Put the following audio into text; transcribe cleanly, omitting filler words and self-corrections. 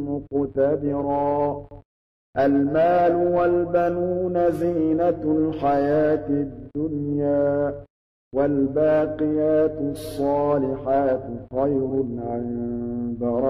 مقتدرا المال والبنون زينة الحياة الدنيا والباقيات الصالحات خير عند